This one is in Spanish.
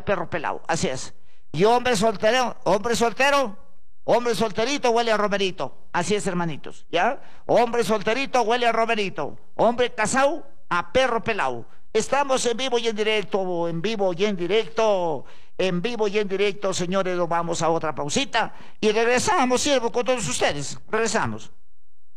a perro pelado, así es. Y hombre solterito, hombre solterito huele a romerito, así es, hermanitos, ¿ya? Hombre solterito huele a romerito, hombre casado a perro pelado. Estamos en vivo y en directo, en vivo y en directo, en vivo y en directo, señores. Nos vamos a otra pausita y regresamos, siervo, con todos ustedes. Regresamos.